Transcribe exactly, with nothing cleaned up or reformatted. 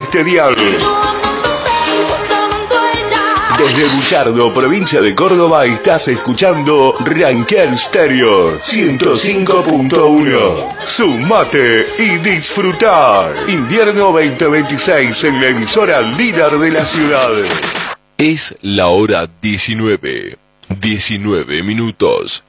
este dial. Desde Buchardo, provincia de Córdoba, estás escuchando Ranquel Stereo ciento cinco punto uno. Sumate y disfrutar. Invierno veinte veintiséis en la emisora líder de la ciudad. Es la hora diecinueve. diecinueve minutos.